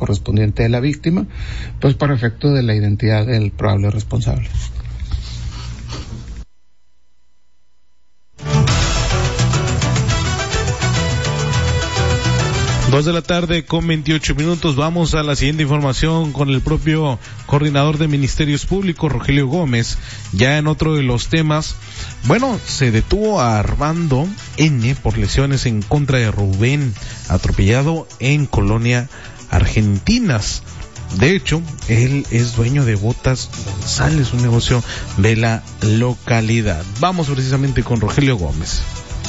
correspondiente de la víctima, pues para efecto de la identidad del probable responsable. Dos de la tarde con 28 minutos. Vamos a la siguiente información con el propio coordinador de Ministerios Públicos, Rogelio Gómez. Ya en otro de los temas, se detuvo a Armando N. por lesiones en contra de Rubén, atropellado en Colonia Argentinas. De hecho, él es dueño de Botas González, un negocio de la localidad. Vamos precisamente con Rogelio Gómez.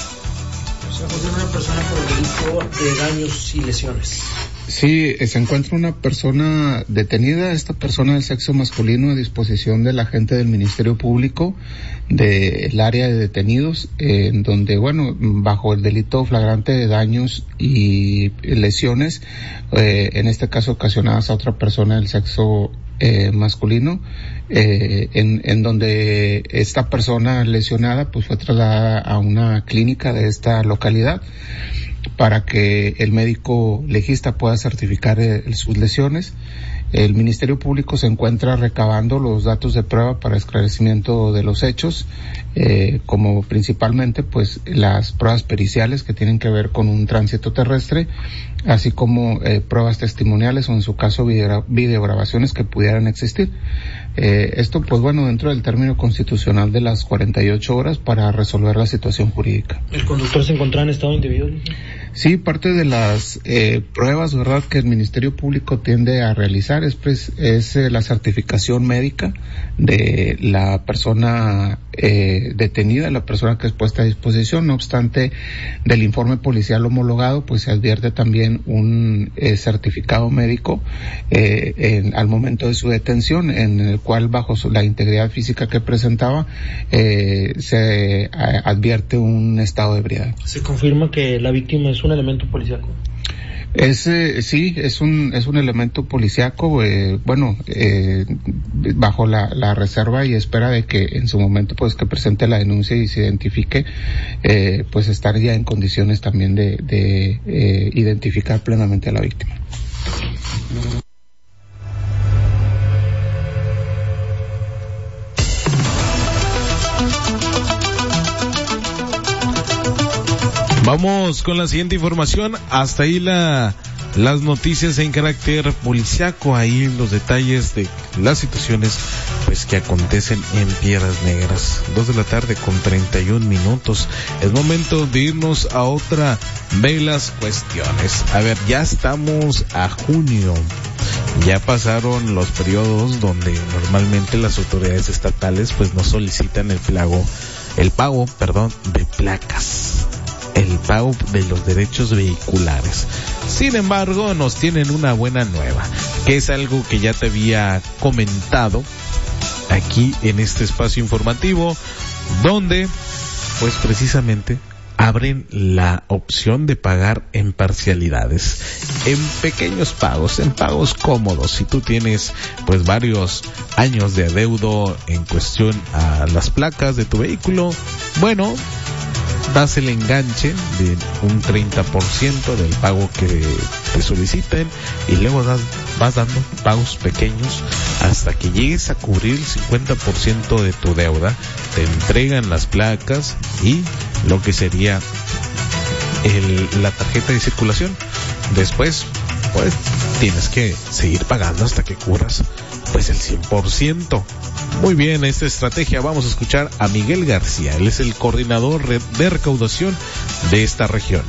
De una persona por el delito de daños y lesiones. Sí, se encuentra una persona detenida, esta persona del sexo masculino, a disposición del agente del Ministerio Público del área de detenidos, en donde, bajo el delito flagrante de daños y lesiones, en este caso ocasionadas a otra persona del sexo masculino, en donde esta persona lesionada pues fue trasladada a una clínica de esta localidad para que el médico legista pueda certificar sus lesiones. El Ministerio Público se encuentra recabando los datos de prueba para esclarecimiento de los hechos, como principalmente pues las pruebas periciales que tienen que ver con un tránsito terrestre, así como pruebas testimoniales o en su caso videograbaciones que pudieran existir. Esto pues dentro del término constitucional de las 48 horas para resolver la situación jurídica. ¿El conductor se encontraba en estado indebido? Sí, parte de las pruebas, ¿verdad?, que el Ministerio Público tiende a realizar es la certificación médica de la persona detenida, la persona que es puesta a disposición. No obstante, del informe policial homologado, pues se advierte también un certificado médico al momento de su detención, en el cual bajo la integridad física que presentaba se advierte un estado de ebriedad. ¿Se confirma que la víctima es un elemento policíaco? Sí, es un elemento policíaco, bajo la reserva y espera de que en su momento pues que presente la denuncia y se identifique, pues estar ya en condiciones también de identificar plenamente a la víctima. Vamos con la siguiente información. Hasta ahí las noticias en carácter policiaco. Ahí los detalles de las situaciones pues que acontecen en Piedras Negras. 2 de la tarde con 31 minutos. Es momento de irnos a otra de las cuestiones. A ver, ya estamos a junio. Ya pasaron los periodos donde normalmente las autoridades estatales pues no solicitan el pago de placas. El pago de los derechos vehiculares. Sin embargo, nos tienen una buena nueva, que es algo que ya te había comentado aquí en este espacio informativo, donde pues precisamente abren la opción de pagar en parcialidades, en pequeños pagos, en pagos cómodos. Si tú tienes pues varios años de adeudo en cuestión a las placas de tu vehículo, das el enganche de un 30% del pago que te soliciten y luego vas dando pagos pequeños hasta que llegues a cubrir el 50% de tu deuda. Te entregan las placas y lo que sería la tarjeta de circulación. Después pues tienes que seguir pagando hasta que cubras pues el 100%. Muy bien, esta estrategia. Vamos a escuchar a Miguel García. Él es el coordinador de recaudación de esta región.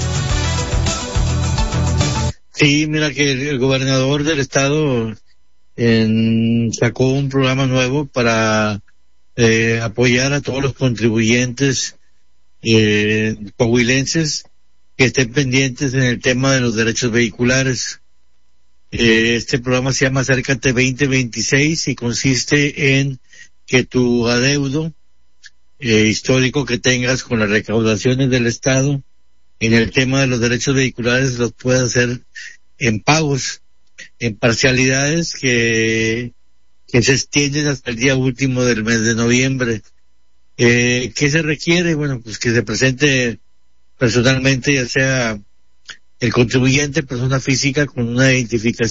Sí, mira que el gobernador del estado sacó un programa nuevo para apoyar a todos los contribuyentes coahuilenses que estén pendientes en el tema de los derechos vehiculares. Este programa se llama Acércate 2026 y consiste en que tu adeudo histórico que tengas con las recaudaciones del Estado en el tema de los derechos vehiculares los puedas hacer en pagos, en parcialidades que se extienden hasta el día último del mes de noviembre. ¿Qué se requiere? Pues que se presente personalmente, ya sea el contribuyente, persona física, con una identificación